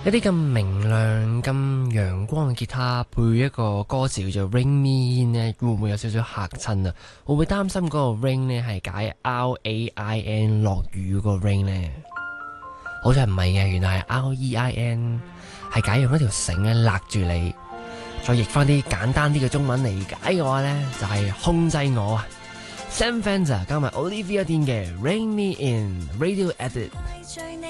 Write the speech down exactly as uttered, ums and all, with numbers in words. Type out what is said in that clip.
一啲咁明亮、咁陽光嘅吉他配一個歌詞叫做 Rain Me In 呢，會唔會有少少嚇親啊？會唔會擔心嗰個 rain 呢係解 R A I N 落雨嗰個 rain 呢？好似係唔係嘅，原來係 R E I N 係解用一條繩咧勒住你。再譯翻啲簡單啲嘅中文理解嘅話呢，就係、是、控制我啊。Sam Fender 加埋 Olivia Dean 嘅 Rain Me In Radio Edit。